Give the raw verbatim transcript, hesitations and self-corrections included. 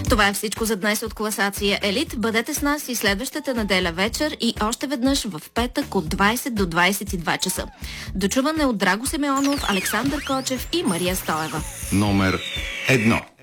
Това е всичко за днес от класация Елит. Бъдете с нас и следващата неделя вечер и още веднъж в петък от двайсет до двайсет и два часа. Дочуване от Драго Симеонов, Александър Кочев и Мария Стоева. Номер едно.